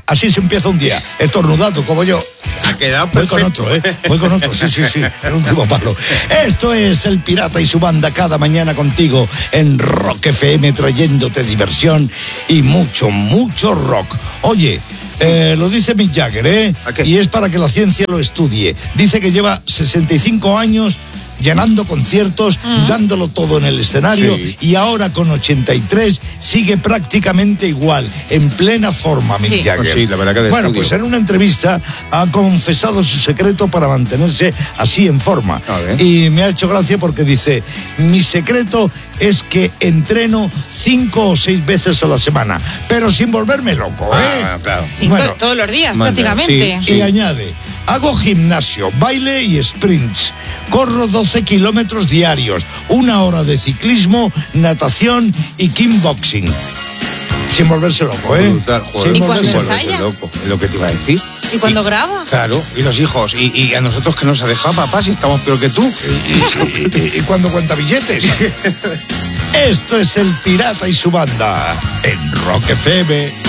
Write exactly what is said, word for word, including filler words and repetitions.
así se empieza un día, estornudado como yo. Ha quedado Voy con perfecto. otro, ¿eh? Voy con otro, sí, sí, sí, el último palo. Esto es El Pirata y su banda, cada mañana contigo en Rock F M, trayéndote diversión y mucho, mucho rock. Oye, eh, lo dice Mick Jagger, ¿eh? ¿A qué? Y es para que la ciencia lo estudie. Dice que lleva sesenta y cinco años llenando conciertos, mm. dándolo todo en el escenario, sí. Y ahora con ochenta y tres sigue prácticamente igual, en plena forma, Mick sí. Jagger. Pues sí, la verdad que de bueno, estudio. pues en una entrevista ha confesado su secreto para mantenerse así en forma. Y me ha hecho gracia porque dice, mi secreto es que entreno cinco o seis veces a la semana, pero sin volverme loco, ¿eh? Ah, claro. Cinco, bueno, todos los días, manda, prácticamente. Sí, sí. Y añade, hago gimnasio, baile y sprints. Corro doce kilómetros diarios, una hora de ciclismo, natación y kickboxing. Sin volverse loco, ¿eh? Brutal, joder. ¿Y cuando ensaya? Loco, es lo que te iba a decir. ¿Y cuando y, graba? Claro, y los hijos. Y, y a nosotros que nos ha dejado papá si estamos peor que tú. Y, y, y, y cuando cuenta billetes. Esto es El Pirata y su banda en Rock F M.